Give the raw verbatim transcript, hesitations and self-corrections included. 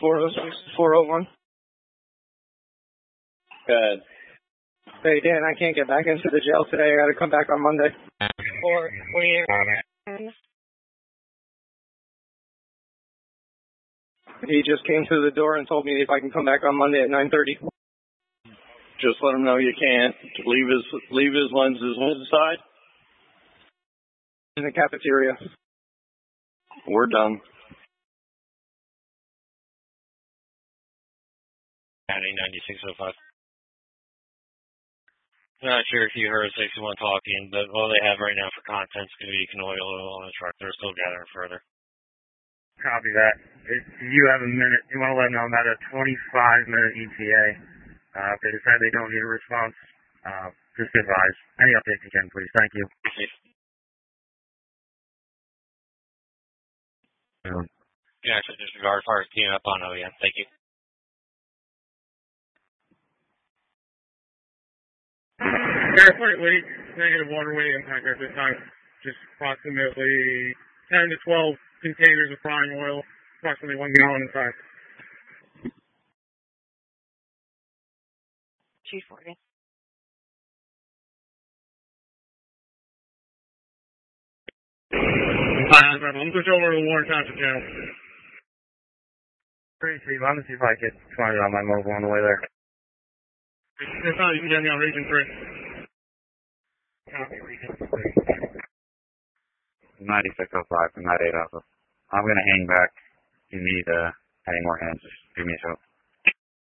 four oh six, four oh one. Good. Hey, Dan, I can't get back into the jail today. I gotta come back on Monday. Or, where? He just came through the door and told me if I can come back on Monday at nine thirty. Just let him know you can't. Leave his, leave his lenses on the side. In the cafeteria. We're done. County ninety-six oh five. Not sure if you heard sixty-one talking, but all they have right now for content is going to be canola oil on the truck. They're still gathering further. Copy that. If you have a minute, you want to let them know about a twenty-five minute E T A. Uh, if they decide they don't need a response, uh, just advise. Any updates you can, please. Thank you. Yeah. Yeah, so disregard fire team up on O, yeah. Thank you. Airport leak, negative waterway impact at this time. Just approximately ten to twelve containers of frying oil, approximately one gallon in size. two forty. Alright, I'm switch over to the Warren Township channel. Great, Steve. I'm going to see if I can find it on my mobile on the way there. If not, you can get me on Region three. Copy, Region three. ninety-six oh five from that eight Alpha. I'm going to hang back. If you need uh, any more hands, just give me a shout.